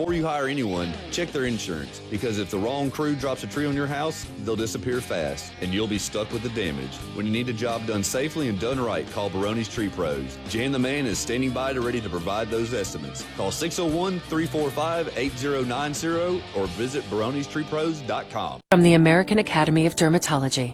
Before you hire anyone, check their insurance, because if the wrong crew drops a tree on your house, they'll disappear fast, and you'll be stuck with the damage. When you need a job done safely and done right, call Barone's Tree Pros. Jan the Man is standing by ready to provide those estimates. Call 601-345-8090 or visit baronestreepros.com. From the American Academy of Dermatology.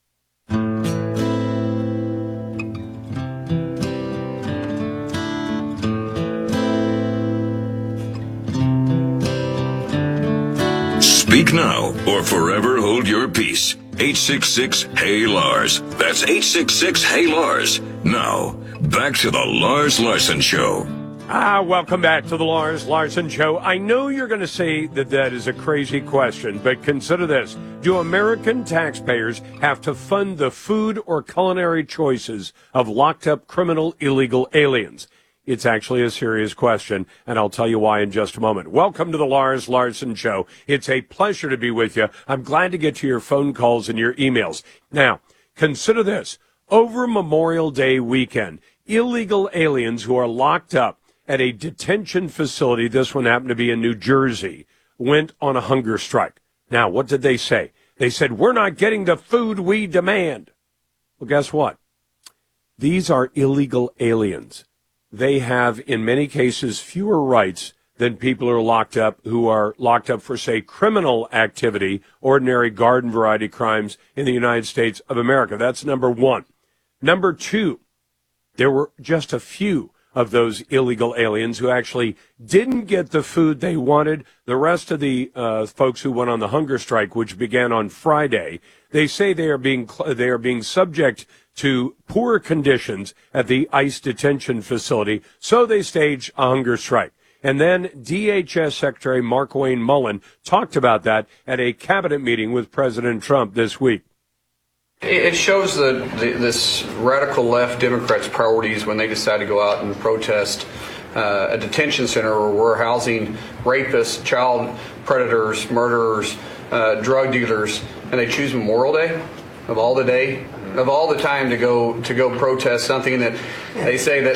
Speak now or forever hold your peace. 866-HEY-LARS. That's 866-HEY-LARS. Now, back to the Lars Larson Show. Welcome back to the Lars Larson Show. I know you're going to say that is a crazy question, but consider this. Do American taxpayers have to fund the food or culinary choices of locked-up criminal illegal aliens? It's actually a serious question, and I'll tell you why in just a moment. Welcome to the Lars Larson Show. It's a pleasure to be with you. I'm glad to get to your phone calls and your emails. Now, consider this. Over Memorial Day weekend, illegal aliens who are locked up at a detention facility, this one happened to be in New Jersey, went on a hunger strike. Now, what did they say? They said, we're not getting the food we demand. Well, guess what? These are illegal aliens. They have, in many cases, fewer rights than people who are locked up for, say, criminal activity, ordinary garden variety crimes in the United States of America. That's number one. Number two, there were just a few of those illegal aliens who actually didn't get the food they wanted. The rest of the folks who went on the hunger strike, which began on Friday, they say they are being subject to poor conditions at the ICE detention facility, so they staged a hunger strike. And then DHS Secretary Markwayne Mullin talked about that at a cabinet meeting with President Trump this week. It shows this radical left Democrats' priorities when they decide to go out and protest a detention center where we're housing rapists, child predators, murderers, drug dealers, and they choose Memorial Day of all the time to go protest something that they say that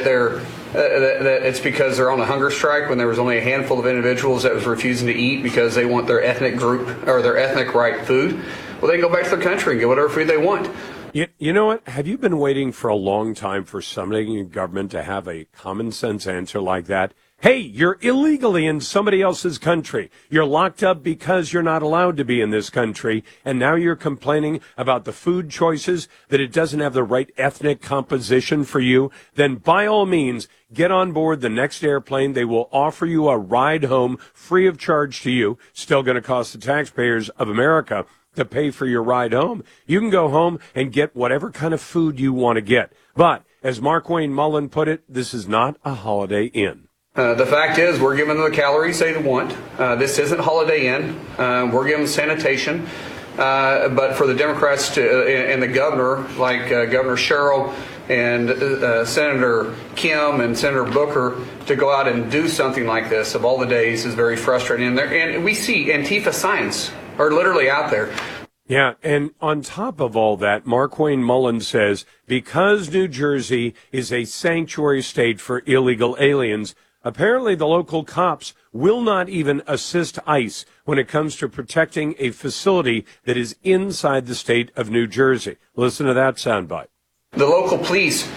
that it's because they're on a hunger strike when there was only a handful of individuals that was refusing to eat because they want their ethnic group or their ethnic right food. Well, they go back to their country and get whatever food they want. You know what? Have you been waiting for a long time for somebody in government to have a common sense answer like that? Hey, you're illegally in somebody else's country. You're locked up because you're not allowed to be in this country. And now you're complaining about the food choices, that it doesn't have the right ethnic composition for you. Then by all means, get on board the next airplane. They will offer you a ride home free of charge to you. Still going to cost the taxpayers of America to pay for your ride home. You can go home and get whatever kind of food you want to get. But as Markwayne Mullin put it, this is not a Holiday Inn. The fact is, we're giving them the calories they want. This isn't Holiday Inn. We're giving them sanitation. But for the Democrats and the governor, like Governor Sherrill and Senator Kim and Senator Booker, to go out and do something like this of all the days is very frustrating. And we see Antifa signs are literally out there. Yeah, and on top of all that, Markwayne Mullin says because New Jersey is a sanctuary state for illegal aliens, apparently the local cops will not even assist ICE when it comes to protecting a facility that is inside the state of New Jersey. Listen to that soundbite. The local police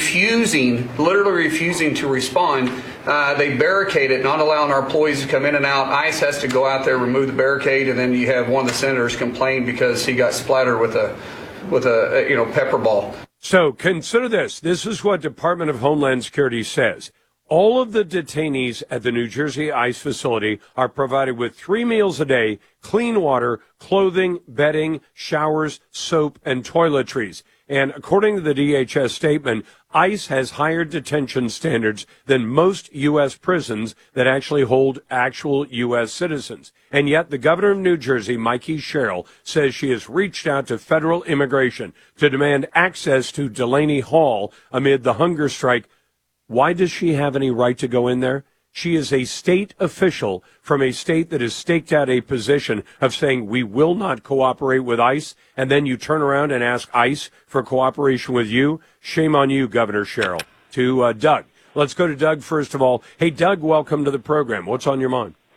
literally refusing to respond. They barricade it, not allowing our employees to come in and out. ICE has to go out there, remove the barricade, and then you have one of the senators complain because he got splattered with a pepper ball. So consider this. This is what Department of Homeland Security says. All of the detainees at the New Jersey ICE facility are provided with 3 meals a day, clean water, clothing, bedding, showers, soap, and toiletries. And according to the DHS statement, ICE has higher detention standards than most U.S. prisons that actually hold actual U.S. citizens. And yet the governor of New Jersey, Mikey Sherrill, says she has reached out to federal immigration to demand access to Delaney Hall amid the hunger strike. Why does she have any right to go in there? She is a state official from a state that has staked out a position of saying we will not cooperate with ICE, and then you turn around and ask ICE for cooperation with you. Shame on you, Governor Sherrill. To Doug. Let's go to Doug first of all. Hey, Doug, welcome to the program. What's on your mind?